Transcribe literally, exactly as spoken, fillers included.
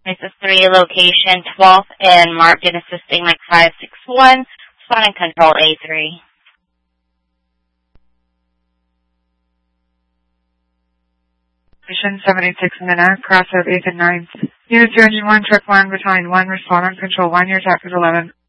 This is three, location twelfth and marked in assisting like five six one. Respond and control A three. Station seven eight six in the net, cross of eighth and ninth. Unit zero one, truck one, battalion one, respond on control one, your attack is eleven.